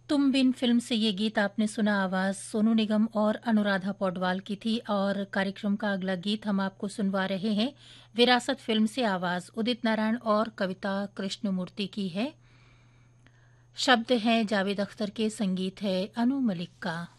तुम बिन फिल्म से ये गीत आपने सुना। आवाज सोनू निगम और अनुराधा पौडवाल की थी। और कार्यक्रम का अगला गीत हम आपको सुनवा रहे हैं। विरासत फिल्म से आवाज उदित नारायण और कविता कृष्णमूर्ति की है। शब्द हैं जावेद अख्तर के, संगीत है अनु मलिक का।